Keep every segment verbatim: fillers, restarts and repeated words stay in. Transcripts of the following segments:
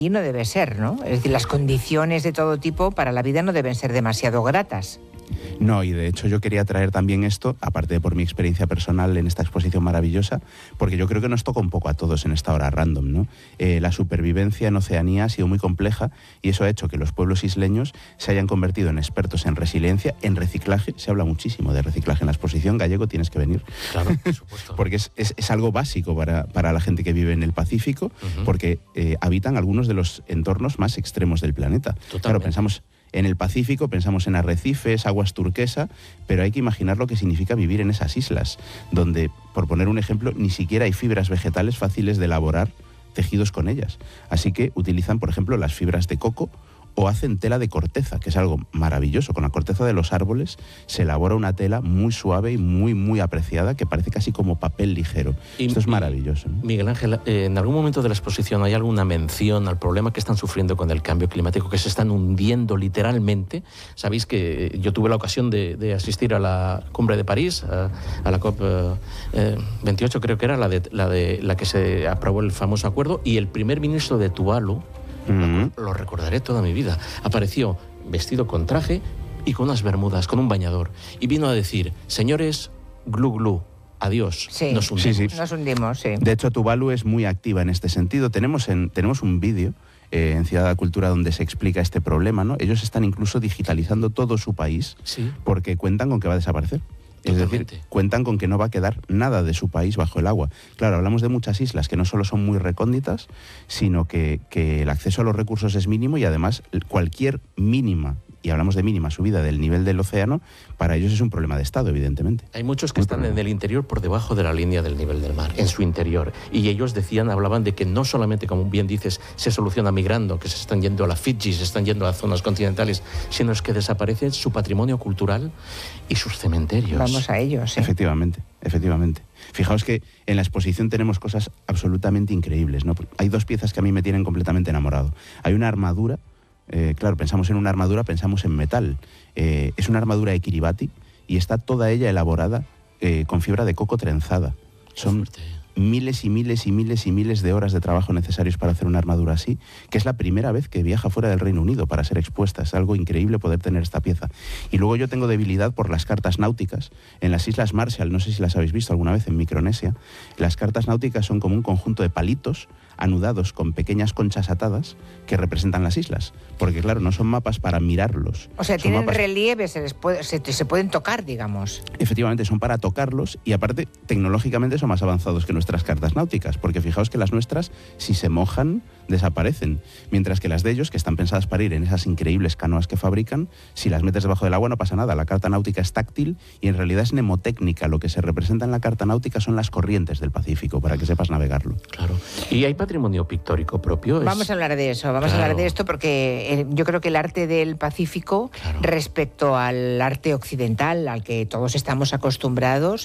y no debe ser, ¿no? Es decir, las condiciones de todo tipo para la vida no deben ser demasiado gratas. No, y de hecho yo quería traer también esto, aparte de por mi experiencia personal en esta exposición maravillosa, porque yo creo que nos toca un poco a todos en esta hora random, ¿no? Eh, la supervivencia en Oceanía ha sido muy compleja y eso ha hecho que los pueblos isleños se hayan convertido en expertos en resiliencia, en reciclaje. Se habla muchísimo de reciclaje en la exposición. Gallego, tienes que venir. Claro, por supuesto. Porque es, es, es algo básico para, para la gente que vive en el Pacífico, uh-huh. porque eh, habitan algunos de los entornos más extremos del planeta. Totalmente. Claro, pensamos... En el Pacífico pensamos en arrecifes, aguas turquesa, pero hay que imaginar lo que significa vivir en esas islas, donde, por poner un ejemplo, ni siquiera hay fibras vegetales fáciles de elaborar tejidos con ellas. Así que utilizan, por ejemplo, las fibras de coco o hacen tela de corteza, que es algo maravilloso. Con la corteza de los árboles se elabora una tela muy suave y muy, muy apreciada, que parece casi como papel ligero. Y, Esto es maravilloso, ¿no? Miguel Ángel, eh, ¿en algún momento de la exposición hay alguna mención al problema que están sufriendo con el cambio climático, que se están hundiendo literalmente? Sabéis que yo tuve la ocasión de, de asistir a la cumbre de París, a, a la COP eh, veintiocho, creo que era, la, de, la, de, la que se aprobó el famoso acuerdo, y el primer ministro de Tuvalu, Uh-huh. lo recordaré toda mi vida, apareció vestido con traje y con unas bermudas, con un bañador, y vino a decir: señores, glu glu, adiós, sí, nos hundimos. Sí, sí. Nos hundimos, sí. De hecho, Tuvalu es muy activa en este sentido. Tenemos, en, tenemos un vídeo eh, en Ciudad de la Cultura donde se explica este problema, ¿no? Ellos están incluso digitalizando todo su país, sí, porque cuentan con que va a desaparecer. Es Totalmente. decir, cuentan con que no va a quedar nada de su país bajo el agua. Claro, hablamos de muchas islas que no solo son muy recónditas, sino que, que el acceso a los recursos es mínimo y además cualquier mínima, y hablamos de mínima subida del nivel del océano, para ellos es un problema de Estado, evidentemente. Hay muchos que Muy están problema. en el interior por debajo de la línea del nivel del mar, en su interior. Y ellos decían, hablaban de que no solamente, como bien dices, se soluciona migrando, que se están yendo a la Fiji, se están yendo a zonas continentales, sino es que desaparece su patrimonio cultural y sus cementerios. Vamos a ellos, ¿sí? Efectivamente, efectivamente. Fijaos que en la exposición tenemos cosas absolutamente increíbles, ¿no? Hay dos piezas que a mí me tienen completamente enamorado. Hay una armadura. Eh, claro, pensamos en una armadura, pensamos en metal. Eh, es una armadura de Kiribati y está toda ella elaborada eh, con fibra de coco trenzada. Son miles y miles y miles y miles de horas de trabajo necesarios para hacer una armadura así, que es la primera vez que viaja fuera del Reino Unido para ser expuesta. Es algo increíble poder tener esta pieza. Y luego yo tengo debilidad por las cartas náuticas. En las Islas Marshall, no sé si las habéis visto alguna vez en Micronesia, las cartas náuticas son como un conjunto de palitos anudados con pequeñas conchas atadas que representan las islas, porque claro, no son mapas para mirarlos. O sea, son tienen mapas... relieve, se, les puede, se, se pueden tocar, digamos. Efectivamente, son para tocarlos y aparte tecnológicamente son más avanzados que nuestras cartas náuticas, porque fijaos que las nuestras, si se mojan, desaparecen, mientras que las de ellos, que están pensadas para ir en esas increíbles canoas que fabrican, si las metes debajo del agua no pasa nada. La carta náutica es táctil y en realidad es mnemotécnica. Lo que se representa en la carta náutica son las corrientes del Pacífico, para que sepas navegarlo. Claro. ¿Y hay patrimonio pictórico propio? Es... Vamos a hablar de eso, vamos claro. a hablar de esto porque eh, yo creo que el arte del Pacífico, claro, respecto al arte occidental, al que todos estamos acostumbrados,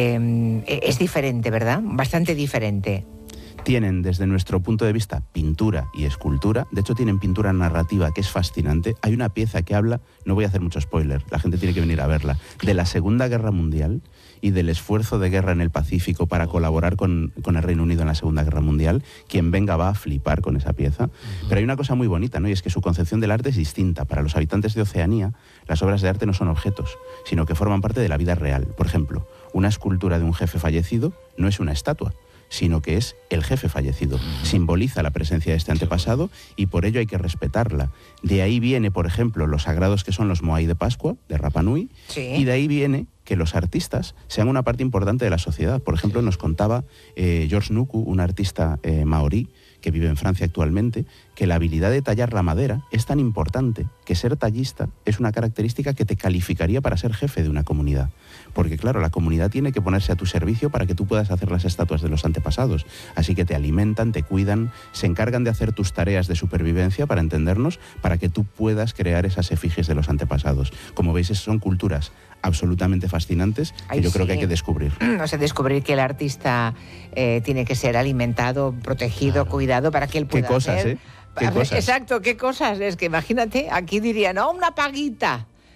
eh, es diferente, ¿verdad? Bastante diferente. Tienen, desde nuestro punto de vista, pintura y escultura. De hecho, tienen pintura narrativa que es fascinante. Hay una pieza que habla, no voy a hacer mucho spoiler, la gente tiene que venir a verla, de la Segunda Guerra Mundial y del esfuerzo de guerra en el Pacífico para colaborar con, con el Reino Unido en la Segunda Guerra Mundial. Quien venga va a flipar con esa pieza. Uh-huh. Pero hay una cosa muy bonita, ¿no? Y es que su concepción del arte es distinta. Para los habitantes de Oceanía, las obras de arte no son objetos, sino que forman parte de la vida real. Por ejemplo, una escultura de un jefe fallecido no es una estatua, sino que es el jefe fallecido. Simboliza la presencia de este antepasado y por ello hay que respetarla. De ahí viene, por ejemplo, los sagrados que son los Moai de Pascua, de Rapa Nui, sí, y de ahí viene que los artistas sean una parte importante de la sociedad. Por ejemplo, nos contaba eh, George Nuku, un artista eh, maorí, que vive en Francia actualmente, que la habilidad de tallar la madera es tan importante que ser tallista es una característica que te calificaría para ser jefe de una comunidad. Porque claro, la comunidad tiene que ponerse a tu servicio para que tú puedas hacer las estatuas de los antepasados. Así que te alimentan, te cuidan, se encargan de hacer tus tareas de supervivencia, para entendernos, para que tú puedas crear esas efigies de los antepasados. Como veis, son culturas absolutamente fascinantes que Ay, yo sí. creo que hay que descubrir. O sea, descubrir que el artista eh, tiene que ser alimentado, protegido, claro, cuidado para que él pueda ¿Qué cosas, hacer... eh? ¿Qué cosas? Exacto, qué cosas. Es que imagínate, aquí dirían, no, una paguita.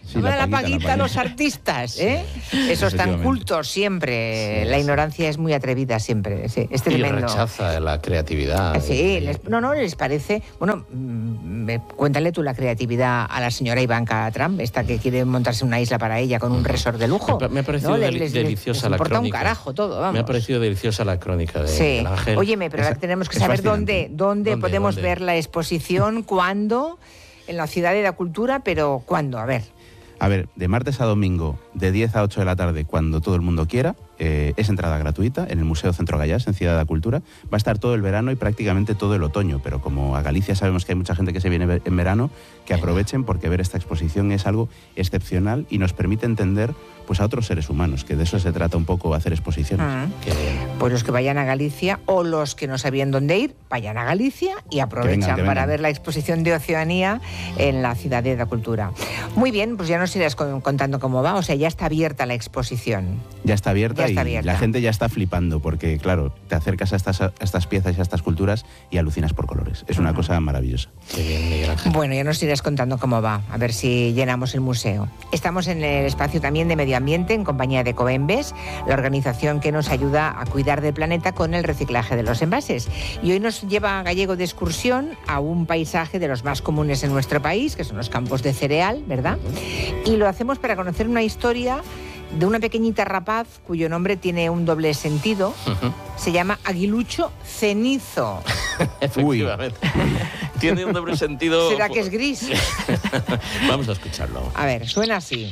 Sí, Ahora la la paguita, paguita la a los paguita. artistas, ¿eh? Esos tan Efectivamente. cultos siempre. Sí, la sí. ignorancia es muy atrevida siempre. Sí, es Y tremendo. rechaza la creatividad. Sí, Y- les- no, no, les parece... Bueno, mm, me- cuéntale tú la creatividad a la señora Ivanka Trump, esta que quiere montarse una isla para ella con un resort de lujo. Me, me ha parecido ¿no? deli- Les- les- deliciosa les la importa crónica. un carajo todo, vamos. Me ha parecido deliciosa la crónica de Sí. Miguel Ángel. Óyeme, pero ahora Es- tenemos que es saber fascinante. dónde, dónde, ¿Dónde, podemos dónde? ver la exposición, cuándo, en la Ciudad de la Cultura, pero ¿cuándo? A ver. A ver, de martes a domingo, de diez a ocho de la tarde, cuando todo el mundo quiera, eh, es entrada gratuita en el Museo Centro Gallás, en Ciudad de la Cultura. Va a estar todo el verano y prácticamente todo el otoño, pero como a Galicia sabemos que hay mucha gente que se viene ve- en verano, que aprovechen porque ver esta exposición es algo excepcional y nos permite entender pues a otros seres humanos, que de eso se trata un poco hacer exposiciones. Mm. Qué bien. Pues los que vayan a Galicia o los que no sabían dónde ir, vayan a Galicia y aprovechan vengan, que para vengan. ver la exposición de Oceanía en la Ciudad de la Cultura. Muy bien, pues ya nos irás con- contando cómo va, o sea, ya está abierta la exposición. Ya está abierta Ya está y abierta. la gente ya está flipando porque, claro, te acercas a estas, a estas piezas y a estas culturas y alucinas por colores. Es una Ujú. cosa maravillosa. Qué bien, Miguel Ángel. Bueno, ya nos irás contando cómo va, a ver si llenamos el museo. Estamos en el espacio también de medio ambiente en compañía de Coembes, la organización que nos ayuda a cuidar del planeta con el reciclaje de los envases. Y hoy nos lleva Gallego de excursión a un paisaje de los más comunes en nuestro país, que son los campos de cereal, ¿verdad? Y lo hacemos para conocer una historia de una pequeñita rapaz cuyo nombre tiene un doble sentido. Ujú. Se llama Aguilucho Cenizo. Efectivamente. Tiene un doble sentido. ¿Será que es gris? Vamos a escucharlo. A ver, suena así.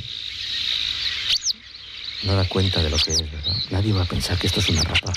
No da cuenta de lo que es, ¿verdad? Nadie va a pensar que esto es una rapa.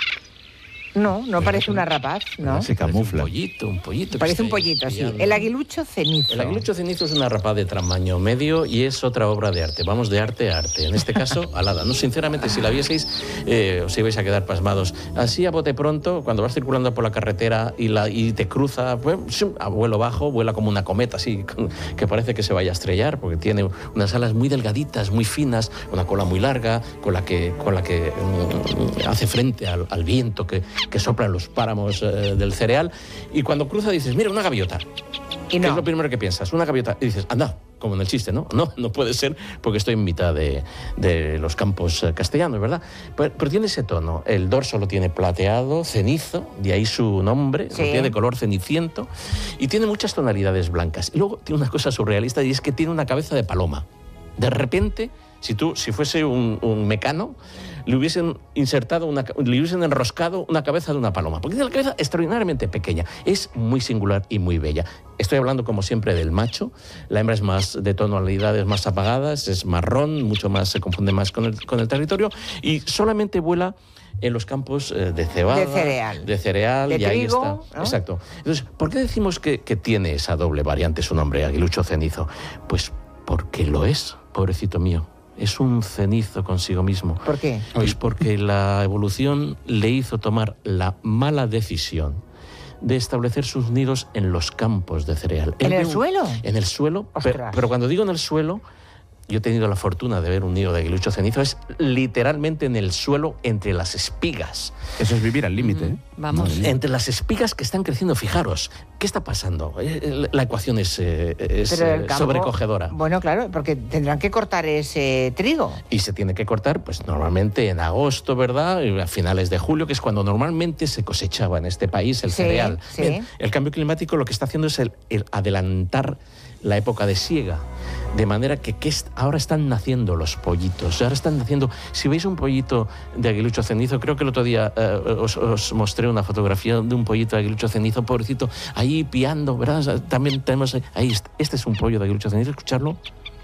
No, no parece una rapaz, ¿no? Se camufla. Un pollito, un pollito. que Parece un está ahí pollito, sí. pillando. El aguilucho cenizo. El aguilucho cenizo es una rapaz de tamaño medio y es otra obra de arte. Vamos de arte a arte. En este caso, alada. No, sinceramente, si la vieseis, eh, os ibais a quedar pasmados. Así a bote pronto, cuando vas circulando por la carretera y, la, y te cruza, pues, shum, a vuelo bajo, vuela como una cometa, así, con- que parece que se vaya a estrellar, porque tiene unas alas muy delgaditas, muy finas, una cola muy larga, con la que, con la que mm, hace frente al, al viento que, que sopla en los páramos eh, del cereal. Y cuando cruza dices, mira, una gaviota. Y ¿Qué es no. lo primero que piensas? Una gaviota. Y dices, anda, como en el chiste, ¿no? No, no puede ser porque estoy en mitad de, de los campos eh, castellanos, ¿verdad? Pero, pero tiene ese tono. El dorso lo tiene plateado, cenizo, de ahí su nombre, Sí. lo tiene de color ceniciento y tiene muchas tonalidades blancas. Y luego tiene una cosa surrealista y es que tiene una cabeza de paloma. De repente, si tú, si fuese un, un mecano, le hubiesen insertado una, le hubiesen enroscado una cabeza de una paloma, porque tiene la cabeza extraordinariamente pequeña. Es muy singular y muy bella. Estoy hablando, como siempre, del macho. La hembra es más de tonalidades más apagadas, es marrón, mucho más, se confunde más con el, con el territorio, y solamente vuela en los campos eh, de cebada, De cereal. de cereal, De y ahí trigo, está. ¿no? Exacto. Entonces, ¿por qué decimos que, que tiene esa doble variante su nombre, aguilucho cenizo? Pues porque lo es, pobrecito mío. Es un cenizo consigo mismo. ¿Por qué? Pues porque la evolución le hizo tomar la mala decisión de establecer sus nidos en los campos de cereal. ¿En Él el ve un- suelo? En el suelo. Pero, Ostras. pero cuando digo en el suelo, yo he tenido la fortuna de ver un nido de aguilucho cenizo, es literalmente en el suelo entre las espigas. Eso es vivir al límite, ¿eh? Vamos. Madre mía. Entre las espigas que están creciendo, fijaros, ¿qué está pasando? Eh, La ecuación es, eh, es Pero el eh, campo- sobrecogedora. Bueno, claro, porque tendrán que cortar ese trigo. Y se tiene que cortar, pues normalmente en agosto, ¿verdad? Y a finales de julio, que es cuando normalmente se cosechaba en este país el Sí, cereal. sí. Bien, el cambio climático lo que está haciendo es el, el adelantar la época de siega. De manera que, que est- ahora están naciendo los pollitos. Ahora están naciendo. Si veis un pollito de aguilucho cenizo, creo que el otro día eh, os, os mostré una fotografía de un pollito de aguilucho cenizo, pobrecito, ahí piando, ¿verdad? O sea, también tenemos ahí, ahí est- este es un pollo de aguilucho cenizo, escucharlo.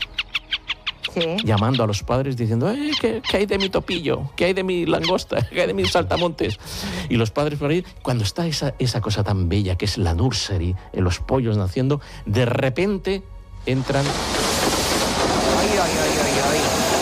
Sí. Llamando a los padres diciendo, "Eh, ¿qué, qué hay de mi topillo? ¿Qué hay de mi langosta? ¿Qué hay de mis saltamontes?" Y los padres por ahí, cuando está esa, esa cosa tan bella que es la nursery, en los pollos naciendo, de repente entran Ay, ay, ay, ay, ay.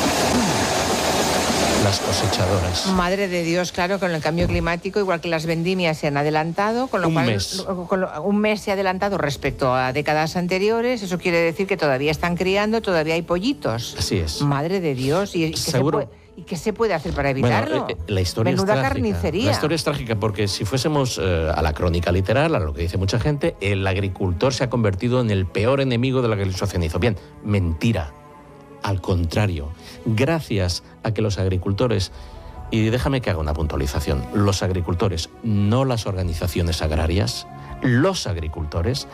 las cosechadoras. Madre de Dios, claro, con el cambio climático, igual que las vendimias se han adelantado, con lo Un cual mes. con lo- un mes se ha adelantado respecto a décadas anteriores. Eso quiere decir que todavía están criando, todavía hay pollitos. Así es. Madre de Dios, ¿y, y qué, se Seguro. puede, y qué se puede hacer para evitarlo? Bueno, eh, eh, la historia Menuda es trágica. carnicería. La historia es trágica porque si fuésemos eh, a la crónica literal, a lo que dice mucha gente, el agricultor se ha convertido en el peor enemigo del aguilucho cenizo. Bien, mentira. Al contrario, gracias a que los agricultores, y déjame que haga una puntualización, los agricultores, no las organizaciones agrarias, los agricultores